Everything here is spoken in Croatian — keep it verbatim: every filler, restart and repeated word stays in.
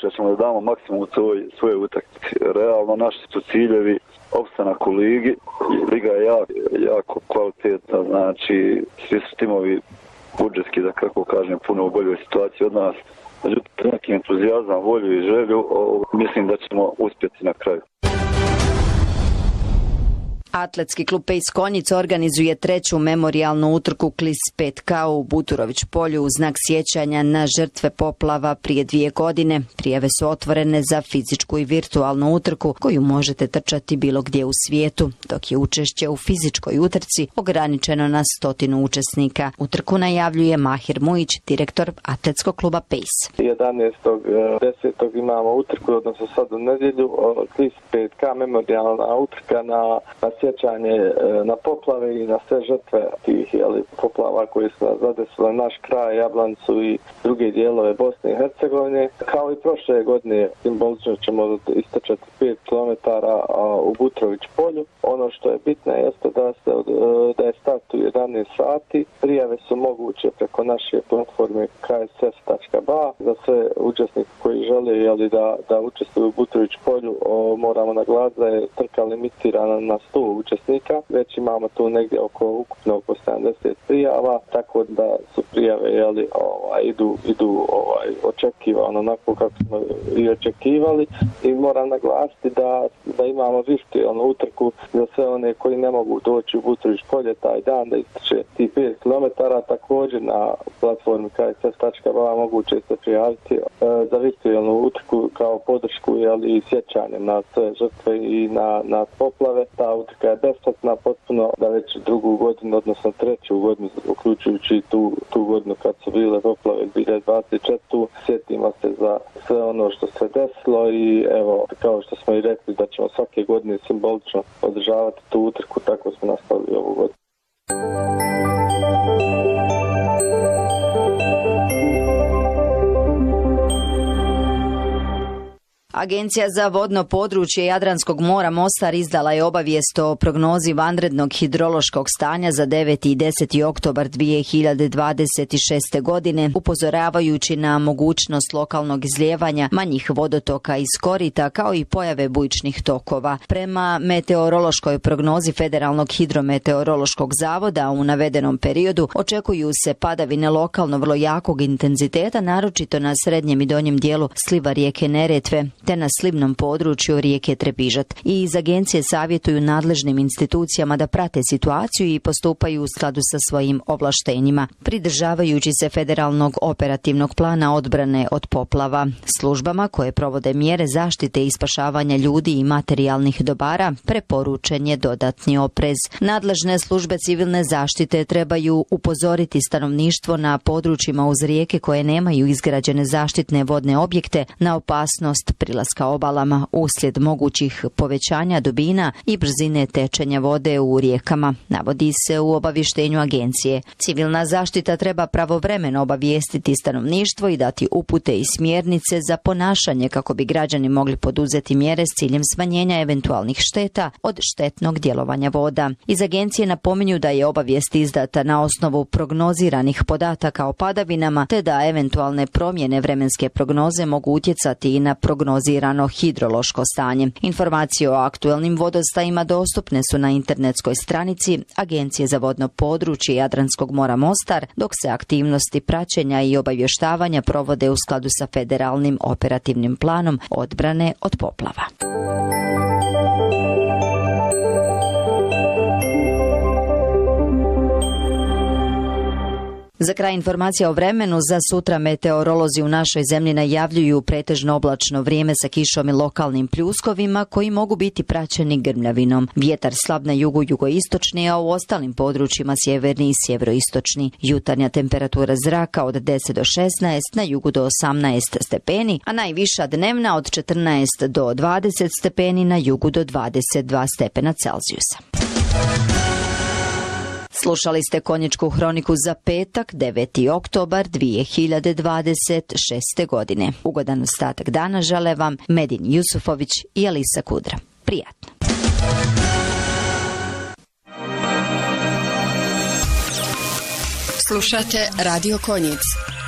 pokušat ćemo da damo maksimum u svoj, svoje utakmice. Realno naši su ciljevi opstanak u ligi. Liga je jako, jako kvalitetna, znači svi su timovi budžetski, da kako kažem, puno u boljoj situaciji od nas. Međutim, neki entuzijazam, volju i želju, o, mislim da ćemo uspjeti na kraju. Atletski klub Pejs Konjic organizuje treću memorijalnu utrku Klis pet ka u Buturović polju u znak sjećanja na žrtve poplava prije dvije godine. Prijave su otvorene za fizičku i virtualnu utrku koju možete trčati bilo gdje u svijetu, dok je učešće u fizičkoj utrci ograničeno na stotinu učesnika. Utrku najavljuje Mahir Mujić, direktor Atletskog kluba Pejs. jedanaestog desetog imamo utrku, odnosno sad u nedjelju, Klis pet ka memorijalna utrka na sjećanje na poplave i na sve žrtve tih jeli, poplava koje su nas zadesile naš kraj, Jablancu i druge dijelove Bosne i Hercegovine. Kao i prošle godine simbolično ćemo istrčati pet kilometara u Butrović polju. Ono što je bitno jeste da, se, da je start u jedanaest sati. Prijave su moguće preko naše platforme k s f tačka b a. Za sve učesnike koji žele jeli, da, da učestvuju u Butrović polju, o, moramo naglasiti da je trka limitirana na sto učesnika. Već imamo tu negdje oko ukupno oko sedamdeset prijava, tako da su prijave jeli, ovaj, idu, idu ovaj, očekivano onako kako smo i očekivali i moram naglasiti da, da imamo virtualnu utrku za sve one koji ne mogu doći u Butrović polje taj dan da ističe ti pet kilometara. Također na platformi k s f tačka b a moguće se prijaviti e, za virtualnu utrku kao podršku jeli, i sjećanjem na sve žrtve i na, na poplave. Ta utrka je besplatna potpuno, da već drugu godinu, odnosno treću godinu, uključujući tu, tu godinu kad su bile poplave dvije hiljade dvadeset četvrte. Sjetimo se za sve ono što se desilo i evo, kao što smo i rekli da ćemo svake godine simbolično održavati tu utrku, tako smo nastavili ovu godinu. Agencija za vodno područje Jadranskog mora Mostar izdala je obavijest o prognozi vanrednog hidrološkog stanja za deveti i deseti oktobar dvije hiljade dvadeset šeste. godine, upozoravajući na mogućnost lokalnog izlijevanja manjih vodotoka iz korita kao i pojave bujičnih tokova. Prema meteorološkoj prognozi Federalnog hidrometeorološkog zavoda u navedenom periodu očekuju se padavine lokalno vrlo jakog intenziteta, naročito na srednjem i donjem dijelu sliva rijeke Neretve, te na slivnom području rijeke Trebižat. I iz agencije savjetuju nadležnim institucijama da prate situaciju i postupaju u skladu sa svojim ovlaštenjima, pridržavajući se federalnog operativnog plana odbrane od poplava. Službama koje provode mjere zaštite i spašavanja ljudi i materijalnih dobara preporučen je dodatni oprez. Nadležne službe civilne zaštite trebaju upozoriti stanovništvo na područjima uz rijeke koje nemaju izgrađene zaštitne vodne objekte na opasnost prilaska obalama uslijed mogućih povećanja dubina i brzine tečenja vode u rijekama, navodi se u obavještenju agencije. Civilna zaštita treba pravovremeno obavijestiti stanovništvo i dati upute i smjernice za ponašanje kako bi građani mogli poduzeti mjere s ciljem smanjenja eventualnih šteta od štetnog djelovanja voda. Iz agencije napominju da je obavijest izdata na osnovu prognoziranih podataka o padavinama, te da eventualne promjene vremenske prognoze mogu utjecati i na prognozirano hidrološko stanje. Informacije o aktuelnim vodostajima dostupne su na internetskoj stranici Agencije za vodno područje Jadranskog mora Mostar, dok se aktivnosti praćenja i obavještavanja provode u skladu sa federalnim operativnim planom odbrane od poplava. Za kraj informacija o vremenu. Za sutra meteorolozi u našoj zemlji najavljuju pretežno oblačno vrijeme sa kišom i lokalnim pljuskovima koji mogu biti praćeni grmljavinom. Vjetar slab na jugu jugoistočni, a u ostalim područjima sjeverni i sjeveroistočni. Jutarnja temperatura zraka od deset do šesnaest, na jugu do osamnaest stepeni, a najviša dnevna od četrnaest do dvadeset stepeni, na jugu do dvadeset dva stepena Celzijusa. Slušali ste Konjičku hroniku za petak, deveti oktobar dvije hiljade dvadeset šeste. godine. Ugodan ostatak dana žele vam Medin Jusufović i Alisa Kudra. Prijatno. Slušate Radio Konjic.